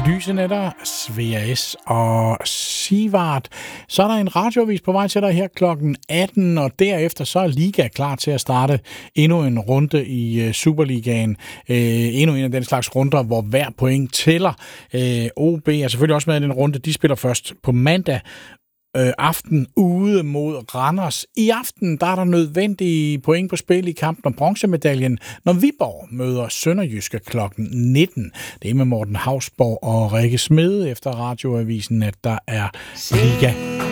Lysenetter, Svea S. og Sivart. Så er der en radioavis på vej til dig her klokken 18, og derefter så er Liga klar til at starte endnu en runde i Superligaen. Endnu en af den slags runder, hvor hver point tæller. OB er selvfølgelig også med i den runde. De spiller først på mandag aften ude mod Randers. I aften der er der nødvendige point på spil i kampen om bronzemedaljen, når Viborg møder Sønderjyske klokken 19. Det er med Morten Hausborg og Rikke Smede efter radioavisen, at der er Liga